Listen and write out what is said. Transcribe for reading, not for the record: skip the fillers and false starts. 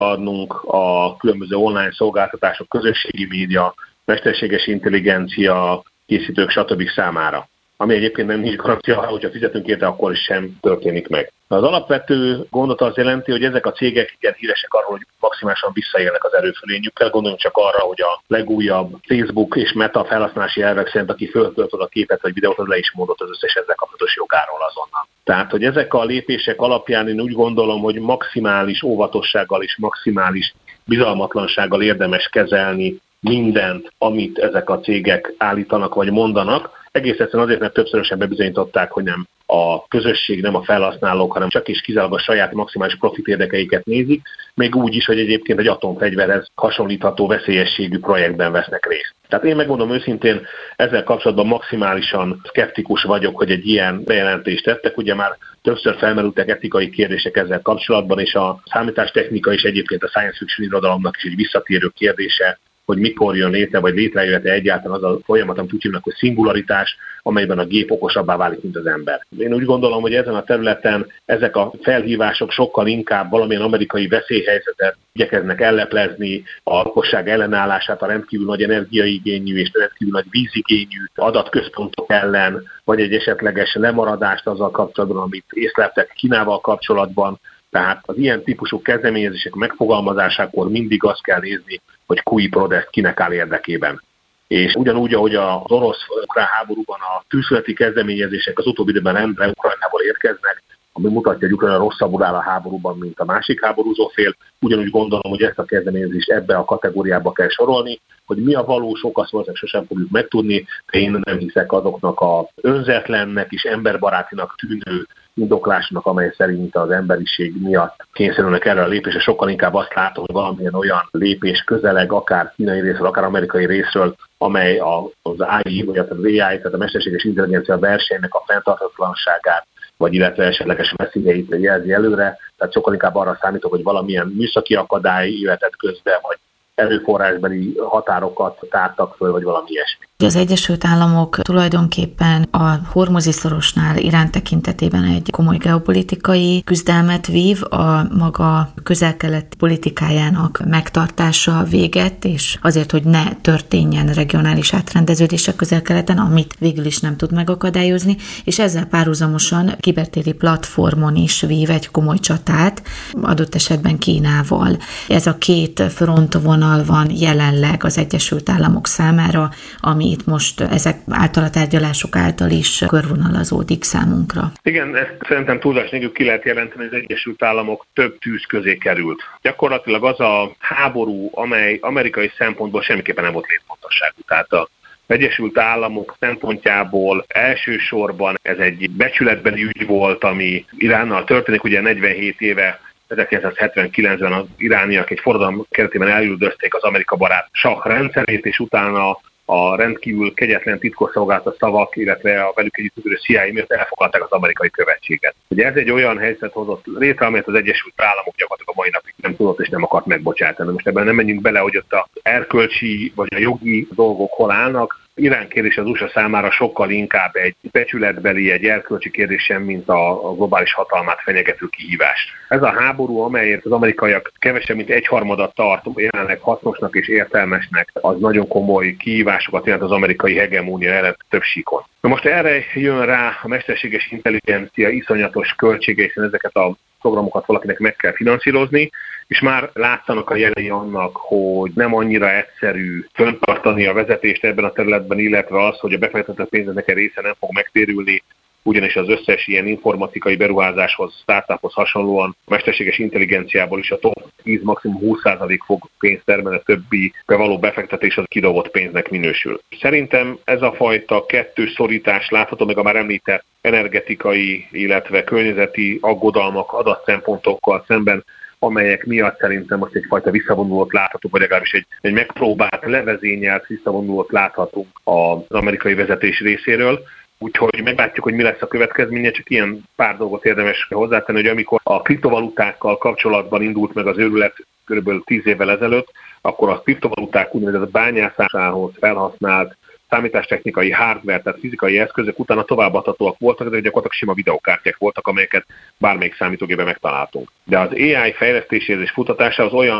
adnunk a különböző online szolgáltatások, közösségi média, mesterséges intelligencia készítők, stb. Számára. Ami egyébként nem nincs garancia, hogyha fizetünk érte, akkor is sem történik meg. Az alapvető gondot az jelenti, hogy ezek a cégek igen híresek arról, hogy maximálisan visszaélnek az erőfölényükkel. Gondoljunk csak arra, hogy a legújabb Facebook és Meta felhasználási elvek szerint, aki föltöltöd a képet vagy videót, az le is mondott az összes ezzel kapcsolatos jogáról azonnal. Tehát, hogy ezek a lépések alapján én úgy gondolom, hogy maximális óvatossággal és maximális bizalmatlansággal érdemes kezelni mindent, amit ezek a cégek állítanak vagy mondanak. Egész egyszerűen azért, mert többszörösen bebizonyították, hogy nem a közösség, nem a felhasználók, hanem csak és kizárólag a saját maximális profit érdekeiket nézik, még úgy is, hogy egyébként egy atomfegyverhez hasonlítható veszélyességű projektben vesznek részt. Tehát én megmondom őszintén, ezzel kapcsolatban maximálisan szkeptikus vagyok, hogy egy ilyen bejelentést tettek. Ugye már többször felmerültek etikai kérdések ezzel kapcsolatban, és a számítástechnika és egyébként a science fiction irodalomnak is egy visszatérő kérdése, hogy mikor jön létre, vagy létrejöhet-e egyáltalán az a folyamat, amit úgy hívnak, hogy szingularitás, amelyben a gép okosabbá válik, mint az ember. Én úgy gondolom, hogy ezen a területen ezek a felhívások sokkal inkább valamilyen amerikai veszélyhelyzetet igyekeznek elleplezni, a lakosság ellenállását a rendkívül nagy energiaigényű és rendkívül nagy vízigényű adatközpontok ellen, vagy egy esetleges lemaradást azzal kapcsolatban, amit észleltek Kínával kapcsolatban. Tehát az ilyen típusú kezdeményezések megfogalmazásakor mindig azt kell nézni, hogy cui prodest kinek áll érdekében. És ugyanúgy, ahogy az orosz-ukrán háborúban a tűzszüneti kezdeményezések az utóbbi időben rendre Ukrajnából érkeznek, ami mutatja, hogy Ukrajna rosszabbul áll a háborúban, mint a másik háborúzó fél, ugyanúgy gondolom, hogy ezt a kezdeményezést ebbe a kategóriába kell sorolni, hogy mi a valós ok, azt valószínűleg sosem fogjuk megtudni, de én nem hiszek azoknak a önzetlennek és emberbarátinak tűnő indoklásnak, amely szerint az emberiség miatt kényszerülnek erre a lépésre. Sokkal inkább azt látom, hogy valamilyen olyan lépés közeleg, akár kínai részről, akár amerikai részről, amely az AI, vagy az AI, tehát a mesterséges intelligencia versenynek a fenntarthatatlanságát, vagy illetve esetleges veszélyeit jelzi előre. Tehát sokkal inkább arra számítok, hogy valamilyen műszaki akadály jöhetett közbe, vagy erőforrásbeli határokat tártak föl, vagy valami ilyesmi. Az Egyesült Államok tulajdonképpen a Hormuzi-szorosnál Irán tekintetében egy komoly geopolitikai küzdelmet vív, a maga közel-kelet politikájának megtartása véget, és azért, hogy ne történjen regionális átrendeződés a közel-keleten, amit végül is nem tud megakadályozni, és ezzel párhuzamosan kibertéri platformon is vív egy komoly csatát, adott esetben Kínával. Ez a két frontvonal van jelenleg az Egyesült Államok számára, ami itt most ezek által a tárgyalások által is körvonalazódik számunkra. Igen, ezt szerintem túlzás nélkül ki lehet jelenteni, hogy az Egyesült Államok több tűz közé került. Gyakorlatilag az a háború, amely amerikai szempontból semmiképpen nem volt létfontosságú. Tehát az Egyesült Államok szempontjából elsősorban ez egy becsületbeli ügy volt, ami Iránnal történik, ugye 47 éve 1979-ben az irániak egy forradalom keretében elüldözték az Amerika barát Sah rendszerét, és utána a rendkívül kegyetlen titkosszolgálati szavak, illetve a velük együttműködő CIA miatt elfogadták az amerikai követséget. Ugye ez egy olyan helyzet hozott létre, amelyet az Egyesült Államok gyakorlatilag a mai napig nem tudott és nem akart megbocsátani. Most ebben nem menjünk bele, hogy ott az erkölcsi vagy a jogi dolgok hol állnak. Irán kérdés az USA számára sokkal inkább egy becsületbeli, egy erkölcsi kérdés sem, mint a globális hatalmát fenyegető kihívás. Ez a háború, amelyért az amerikaiak kevesebb, mint 1/3 tart, jelenleg hasznosnak és értelmesnek, az nagyon komoly kihívásokat jelent az amerikai hegemónia ellen több síkon. Na most erre jön rá a mesterséges intelligencia iszonyatos költsége, hiszen ezeket a programokat valakinek meg kell finanszírozni, és már látszanak a jelei annak, hogy nem annyira egyszerű fenntartani a vezetést ebben a területben, illetve az, hogy a befektetett pénznek egy része nem fog megtérülni, ugyanis az összes ilyen informatikai beruházáshoz, startuphoz hasonlóan a mesterséges intelligenciából is a top 10, maximum 20% fog pénzt termelni, a többi bevaló befektetés az kidobott pénznek minősül. Szerintem ez a fajta kettős szorítás látható meg a már említett energetikai, illetve környezeti aggodalmak, adatszempontokkal szemben, amelyek miatt szerintem most egyfajta visszavonulót láthatunk, vagy legalábbis egy megpróbált, levezényelt visszavonulót láthatunk az amerikai vezetés részéről. Úgyhogy meglátjuk, hogy mi lesz a következménye, csak ilyen pár dolgot érdemes hozzátenni, hogy amikor a kriptovalutákkal kapcsolatban indult meg az őrület kb. 10 évvel ezelőtt, akkor a kriptovaluták úgynevezett bányászásához felhasznált számítástechnikai hardware, tehát fizikai eszközök utána továbbadhatóak voltak, de gyakorlatilag sima videokártyák voltak, amelyeket bármelyik számítógépben megtaláltunk. De az AI fejlesztéséhez és futtatásához olyan